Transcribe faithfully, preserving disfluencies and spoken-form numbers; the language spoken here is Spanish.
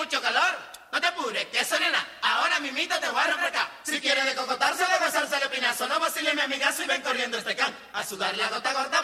mucho calor. No te apures, que eso nena, ahora mimito te voy a refrescar. Si quieres de cocotarse, de besarse el espinazo, no vacile mi amigazo y ven corriendo este can. A sudar la gota gorda.